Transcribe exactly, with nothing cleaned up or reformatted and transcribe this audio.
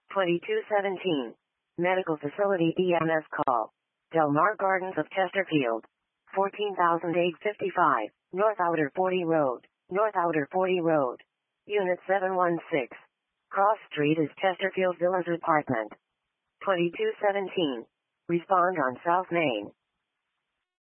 twenty-two seventeen. Medical Facility E M S call. Del Mar Gardens of Chesterfield. fourteen thousand eight hundred fifty-five. North Outer forty Road. North Outer forty Road. Unit seven one six. Cross Street is Chesterfield Villas Apartment. twenty-two seventeen. Respond on South Main.